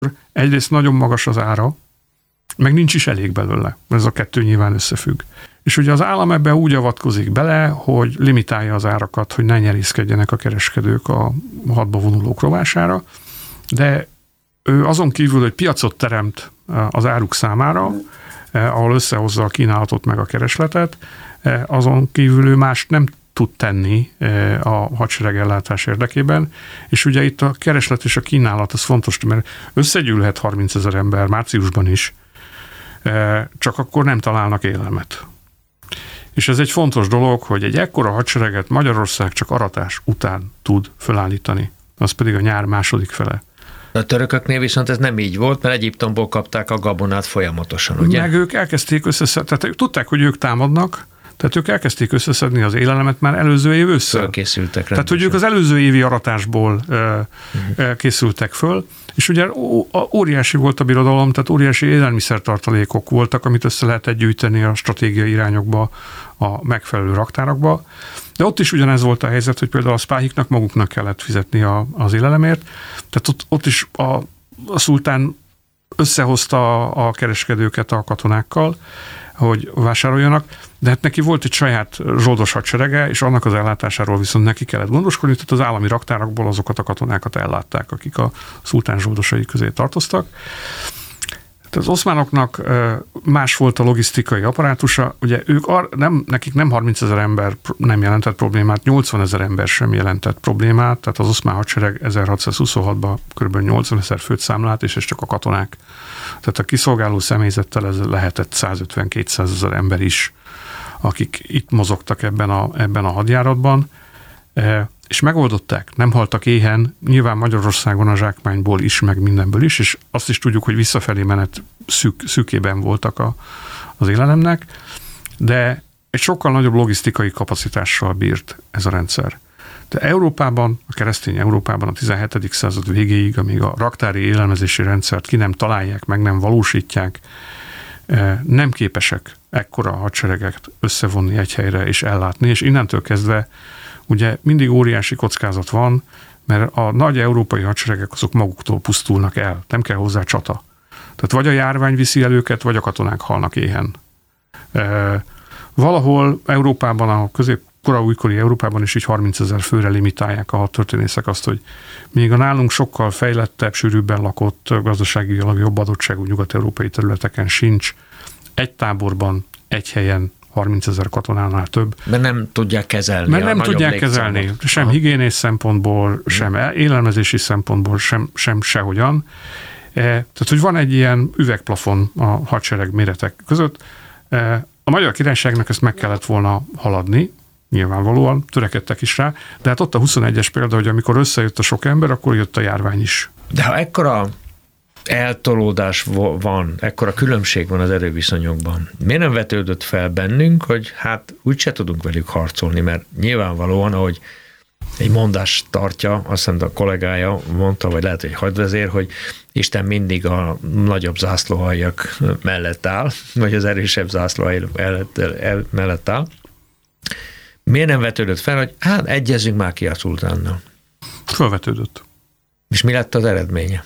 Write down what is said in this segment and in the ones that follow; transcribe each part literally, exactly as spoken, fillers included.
egyrészt nagyon magas az ára, meg nincs is elég belőle. Ez a kettő nyilván összefügg. És ugye az állam ebben úgy avatkozik bele, hogy limitálja az árakat, hogy ne nyerészkedjenek a kereskedők a hadba vonulók rovására, de ő azon kívül, hogy piacot teremt az áruk számára, ahol összehozza a kínálatot meg a keresletet, azon kívül ő mást nem tud tenni a hadsereg ellátás érdekében, és ugye itt a kereslet és a kínálat az fontos, mert összegyűlhet harmincezer ember márciusban is, csak akkor nem találnak élelmet. És ez egy fontos dolog, hogy egy ekkora hadsereget Magyarország csak aratás után tud felállítani. Az pedig a nyár második fele. A törököknél viszont ez nem így volt, mert Egyiptomból kapták a gabonát folyamatosan, ugye? Meg ők elkezdték összeszedni, tehát tudták, hogy ők támadnak, tehát ők elkezdték összeszedni az élelmet már előző év ősszel. Fölkészültek rendesen. Tehát, hogy ők az előző évi aratásból uh-huh. készültek föl, és ugye óriási volt a birodalom, tehát óriási élelmiszertartalékok voltak, amit össze lehetett gyűjteni a stratégiai irányokba, a megfelelő raktárakba. De ott is ugyanez volt a helyzet, hogy például a spáhiknak maguknak kellett fizetni a, az élelemért. Tehát ott, ott is a, a szultán összehozta a, a kereskedőket a katonákkal, hogy vásároljanak, de hát neki volt egy saját zsoldos hadserege, és annak az ellátásáról viszont neki kellett gondoskodni, tehát az állami raktárakból azokat a katonákat ellátták, akik a szultán zsoldosai közé tartoztak. Az oszmánoknak más volt a logisztikai apparátusa, ugye ők ar- nem, nekik nem harmincezer ember nem jelentett problémát, nyolcvanezer ember sem jelentett problémát, tehát az oszmán hadsereg ezerhatszázhuszonhatban kb. nyolcvanezer főt számlált, és ez csak a katonák. Tehát a kiszolgáló személyzettel ez lehetett százötven-kétszázezer ember is, akik itt mozogtak ebben a, ebben a hadjáratban, és megoldották, nem haltak éhen, nyilván Magyarországon a zsákmányból is, meg mindenből is, és azt is tudjuk, hogy visszafelé menet szűk, szűkében voltak a, az élelemnek, de egy sokkal nagyobb logisztikai kapacitással bírt ez a rendszer. De Európában, a keresztény Európában a tizenhetedik század végéig, amíg a raktári élelmezési rendszert ki nem találják, meg nem valósítják, nem képesek ekkora hadsereget összevonni egy helyre és ellátni, és innentől kezdve ugye mindig óriási kockázat van, mert a nagy európai hadseregek azok maguktól pusztulnak el, nem kell hozzá csata. Tehát vagy a járvány viszi el őket, vagy a katonák halnak éhen. E, valahol Európában, a közép kora újkori Európában is így harmincezer főre limitálják a hadtörténészek azt, hogy még a nálunk sokkal fejlettebb, sűrűbben lakott, gazdaságilag jobb adottságú nyugat-európai területeken sincs egy táborban, egy helyen harmincezer katonánál több. Mert nem tudják kezelni. Mert nem tudják kezelni, létszámot. Sem Aha. higiénés szempontból, hmm. sem élelmezési szempontból, sem, sem sehogyan. E, tehát, hogy van egy ilyen üvegplafon a hadsereg méretek között. E, a Magyar Királyságnak ezt meg kellett volna haladni, nyilvánvalóan, törekedtek is rá, de hát ott a huszonegyes példa, hogy amikor összejött a sok ember, akkor jött a járvány is. De ha ekkora eltolódás van, ekkora különbség van az erőviszonyokban, miért nem vetődött fel bennünk, hogy hát úgyse tudunk velük harcolni, mert nyilvánvalóan, ahogy egy mondás tartja, azt hiszem a kollégája mondta, vagy lehet, hogy hadvezér, hogy Isten mindig a nagyobb zászlóaljak mellett áll, vagy az erősebb zászlóaljak mellett áll. Miért nem vetődött fel, hogy hát egyezzünk már ki a szultánnal? Felvetődött. És mi lett az eredménye?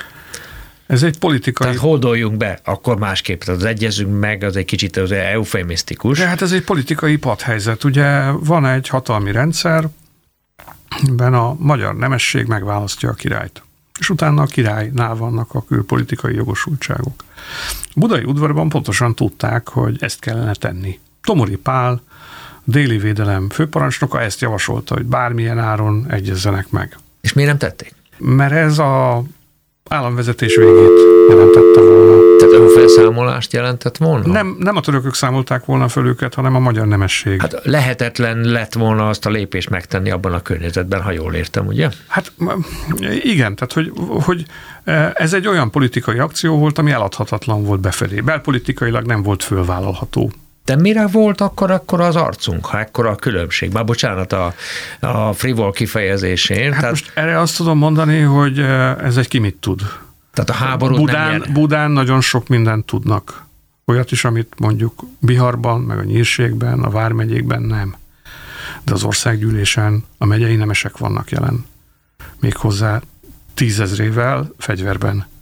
Ez egy politikai... Tehát holdoljunk be, akkor másképp. Tehát az egyezünk meg, az egy kicsit az eufemisztikus. De hát ez egy politikai padhelyzet. Ugye van egy hatalmi rendszer, ben a magyar nemesség megválasztja a királyt. És utána a királynál vannak a külpolitikai jogosultságok. A budai udvarban pontosan tudták, hogy ezt kellene tenni. Tomori Pál, déli védelem főparancsnoka ezt javasolta, hogy bármilyen áron egyezzenek meg. És miért nem tették? Mert ez a államvezetés végét jelentette volna. Tehát önfelszámolást jelentett volna? Nem, nem a törökök számolták volna föl őket, hanem a magyar nemesség. Hát lehetetlen lett volna azt a lépést megtenni abban a környezetben, ha jól értem, ugye? Hát igen, tehát hogy, hogy ez egy olyan politikai akció volt, ami eladhatatlan volt befelé. Belpolitikailag nem volt fölvállalható. De mire volt akkor, akkor az arcunk, ha ekkora a különbség? Már bocsánat a, a frivol kifejezésén. Hát tehát... most erre azt tudom mondani, hogy ez egy ki mit tud. Tehát a háborút Budán, nem Budán nagyon sok mindent tudnak. Olyat is, amit mondjuk Biharban, meg a Nyírségben, a vármegyékben nem. De az országgyűlésen a megyei nemesek vannak jelen. Méghozzá tízezrével fegyverben.